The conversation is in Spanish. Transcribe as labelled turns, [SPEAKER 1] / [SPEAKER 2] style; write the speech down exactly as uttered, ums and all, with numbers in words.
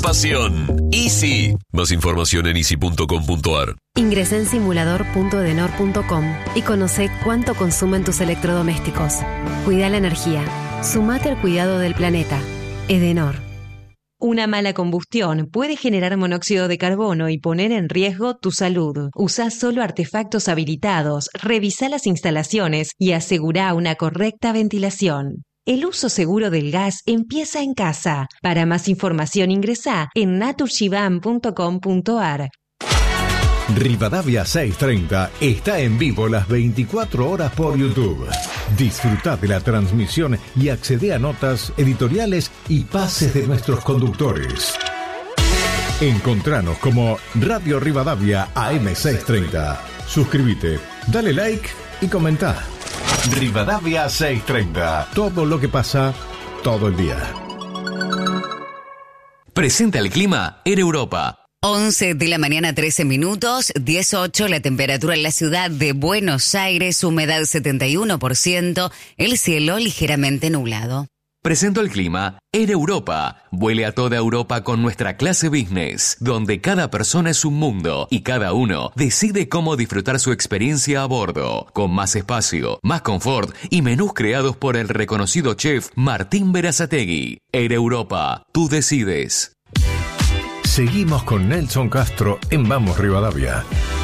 [SPEAKER 1] pasión. Easy. Más información en easy punto com punto ar.
[SPEAKER 2] Ingresá en simulador punto edenor punto com y conoce cuánto consumen tus electrodomésticos. Cuida la energía. Sumate al cuidado del planeta. Edenor.
[SPEAKER 3] Una mala combustión puede generar monóxido de carbono y poner en riesgo tu salud. Usá solo artefactos habilitados, revisá las instalaciones y asegurá una correcta ventilación. El uso seguro del gas empieza en casa. Para más información ingresá en naturgiban punto com punto ar.
[SPEAKER 4] Rivadavia seiscientos treinta está en vivo las veinticuatro horas por YouTube. Disfrutá de la transmisión y accedé a notas, editoriales y pases de nuestros conductores. Encontranos como Radio Rivadavia A M seiscientos treinta. Suscríbete, dale like y comentá. Rivadavia seiscientos treinta. Todo lo que pasa todo el día.
[SPEAKER 1] Presenta el clima en Europa.
[SPEAKER 5] once de la mañana, trece minutos, dieciocho la temperatura en la ciudad de Buenos Aires, humedad setenta y uno por ciento, el cielo ligeramente nublado.
[SPEAKER 1] Presento el clima en Europa. Vuele a toda Europa con nuestra clase business, donde cada persona es un mundo y cada uno decide cómo disfrutar su experiencia a bordo, con más espacio, más confort y menús creados por el reconocido chef Martín Berazategui. En Europa, tú decides.
[SPEAKER 4] Seguimos con Nelson Castro en Vamos Rivadavia.